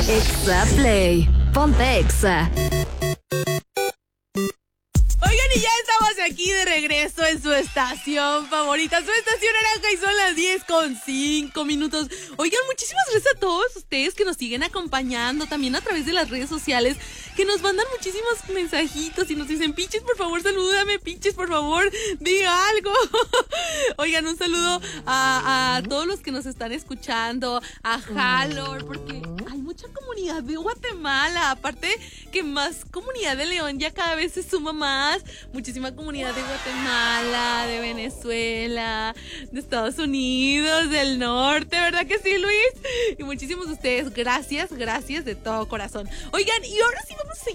Exa Play. Ponte Exa. Oigan, y ya estamos aquí de regreso en su estación favorita, su estación naranja, y son las 10:05. Oigan, muchísimas gracias a todos ustedes que nos siguen acompañando, también a través de las redes sociales, que nos mandan muchísimos mensajitos y nos dicen: Pichis, por favor, salúdame, Pichis, por favor, diga algo. Oigan, un saludo a todos los que nos están escuchando, a Halor, porque hay mucha comunidad de Guatemala, aparte que más comunidad de León, ya cada vez se suma más. Muchísima comunidad de Guatemala, de Venezuela, de Estados Unidos, del norte, ¿verdad que sí, Luis? Y muchísimos de ustedes, gracias de todo corazón. Oigan, y ahora sí vamos a seguir